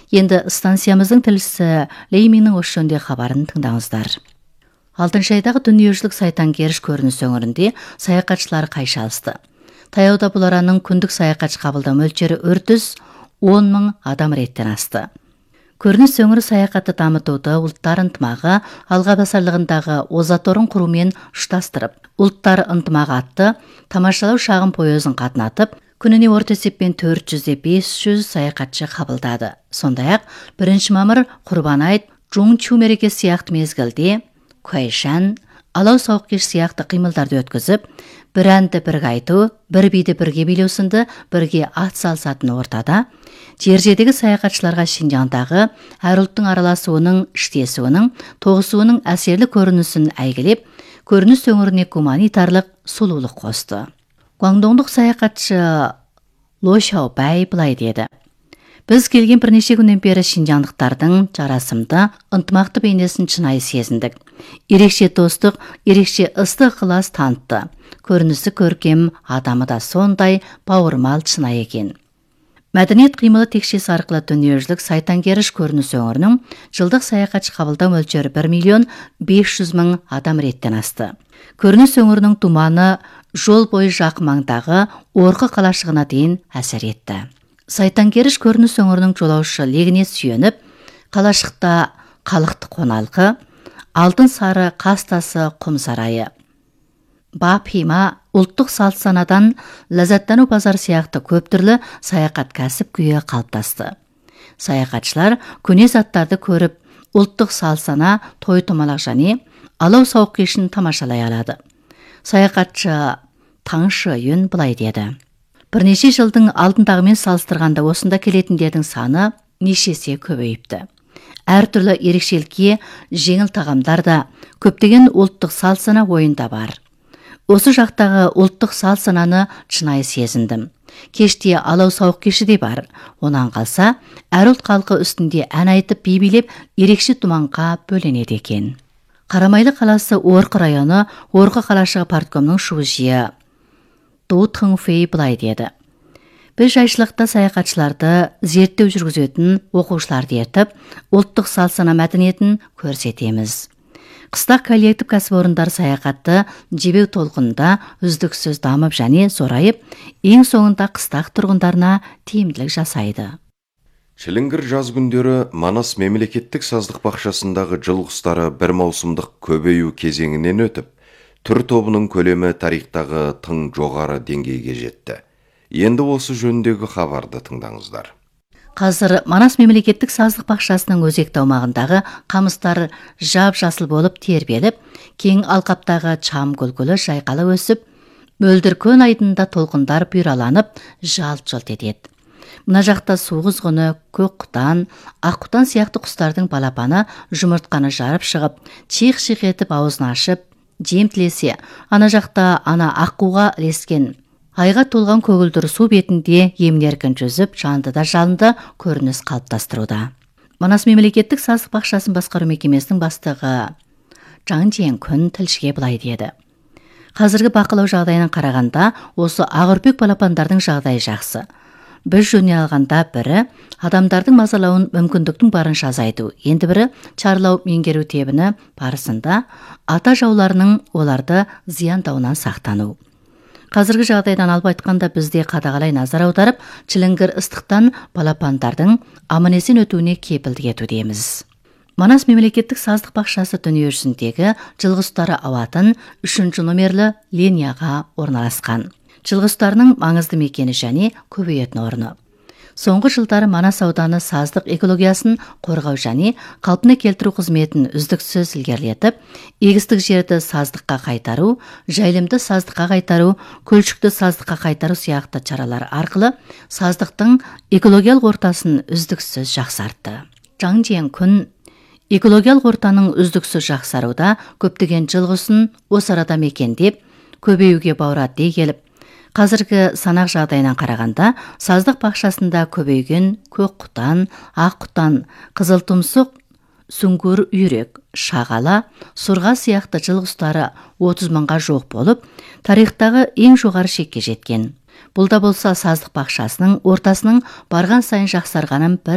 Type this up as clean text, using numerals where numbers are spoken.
Енді станциямыздың тілшісі Лейминнің осы жөнде хабарын тыңдаңыздар. Алтыншы айдағы дүниежүзілік сайтанкеріш көрініс өңірінде саяхатшылар қайшалысты. Таяуда бұл араның күндік саяхатшы қабылдау мөлшері 410 мың адам реттен асты. Көрініс өңірі саяхатты дамытуды ұлттар ынтымағы алғабасарлығындағы озаторын құрумен ұштастырып, ұлттар ынтымағы атты тамашалау шағын пойызын қатынатып, күніне орта есеппен 400-500 саяхатшы қабылдады. Сондай-ақ 1 мамыр Құрбан айт, Чжунчу мерекесі сияқты мезгілде Куайшан, алау сауық кеш сияқты қимылдарды өткізіп, бір әнді бірге айту, бір биді бірге билеу сынды бірге ат салысатын ортада, жердегі саяхатшыларға Шинжаңдағы әр ұлттың араласуының, іштесуінің, тоғысуының әсерлі көрінісін әйгілеп, көрініс өңіріне гуманитарлық сұлулық қосты. Гуаңдоңдық саяхатшы Ло Шаобай былай деді: Біз келген бірнеше күннен бері шинжаңдықтардың жарасымды, ынтымақты бейнесін шынайы сезіндік. Ерекше достық, ерекше ыстық ықылас танытты. Көрінісі көркем, адамы да сондай бауырмал шынайы екен. Мәдениет қимылы текшесі арқылы дүниежүзілік сайтанкеріш көрініс өңірінің жылдық саяхатшы қабылдау мөлшері 1,5 миллион адам реттен асты. Көрініс өңірінің думаны жол бойы жақын маңдағы Орқы қалашығына дейін әсер етті. Сайтанкеріш көрініс өңірінің жолаушы легіне сүйеніп, қалашықта қалықты қоналқы, алтын сары қастасы құм сарайы, Бапима ұлттық салт санадан ләззаттану базар сияқты көп түрлі саяхат кәсіп күйі қалыптасты. Саяхатшылар көне заттарды көріп, ұлттық салт сана, той томалақ және алау сауық кешін тамашалай алады. Саяхатшы Таңшы Юн былай деді: Бірнеше жылдың алдындағымен салыстырғанда осында келетіндердің саны нешесе көбейіпті. Әртүрлі ерекшелікке жеңіл тағамдар да, көптеген ұлттық салт сана ойында бар. Осы жақтағы ұлттық салт сананы шынайы сезіндім. Кеште алау сауық кеші де бар. Онан қалса, әр ұлт халқы үстінде ән айтып би билеп, ерекше думанға бөленеді екен. Қарамайлы қаласы Орқы районы, Орқы қалашығы парткомның шубжиі Ду Тыңфей былай деді: Біз жайшылықта саяхатшыларды зерттеу жүргізетін оқушыларды ертіп, ұлттық салт сана мәдениетін көрсетеміз. Қыстақ коллектив кәсіпорындар саяхатты жебеу толқынында үздіксіз дамып және зорайып, ең соңында қыстақ тұрғындарына тиімділік жасайды. Шіліңгір жаз күндері Манас мемлекеттік саздық бақшасындағы жыл құстары бір маусымдық көбею кезеңінен өтіп, түр тобының көлемі тарихтағы тың жоғары деңгейге жетті. Енді осы жөніндегі хабарды тыңдаңыздар. Қазір Манас мемлекеттік саздық бақшасының өзекті аумағындағы қамыстар жап-жасыл болып тербеліп, кең алқаптағы чам гүлгүлі жайқала өсіп, мөлдір көн айдында толқындар бұйраланып, жалт-жалт етеді. Мына жақта су құзғыны, көк құтан, ақ құтан сияқты құстардың балапаны жұмыртқаны жарып шығып, чих-чих етіп аузын ашып, жем тілесе, ана жақта ана аққуға ілескен айға толған көгілдір су бетінде емін-еркін жүзіп, жанды да жалынды көрініс қалыптастыруда. Манас мемлекеттік саздық бақшасын басқару мекемесінің бастығы Жаң Жиен-күн тілшіге былай деді: Қазіргі бақылау жағдайынан қарағанда, осы ағырпек балапандардың жағдайы жақсы. Біз жөне алғанда бірі адамдардың мазалауын мүмкіндіктің барынша азайту, енді бірі чарлау меңгеру тебіні барысында ата жауларының оларды зияндауынан сақтану. Қазіргі жағдайдан алып айтқанда бізде қадағалай назар аударып, чіліңгір ыстықтан балапандардың аман-есен өтуіне кепілдік етудеміз. Манас мемлекеттік саздық бақшасы дүниежүзіндегі жылғыстары ауатын 3 номерлі линияға орналасқан. Жылғыстарының маңызды мекені және көбейетін орны. Соңғы жылдары Манас ауданы саздық экологиясын қорғау және қалпына келтіру қызметін үздіксіз ілгерілетіп, егістік жерді саздыққа қайтару, жайылымды саздыққа қайтару, көлшікті саздыққа қайтару сияқты шаралар арқылы саздықтың экологиялық ортасын үздіксіз жақсартты. Жаң Жиен-күн экологиялық ортаның үздіксіз жақсаруда көптеген жылғысын осы арада мекендеп, көбеюге баурады дей келіп, қазіргі санақ жағдайынан қарағанда, саздық бақшасында көбейген көк құтан, ақ құтан, қызыл тұмсық, сүңгір үйрек, шағала, сұрға сияқты жылғыстары 30 мыңға жоқ болып, тарихтағы ең жоғары шекке жеткен. Бұл да болса саздық бақшасының ортасының барған сайын жақсарғанын бір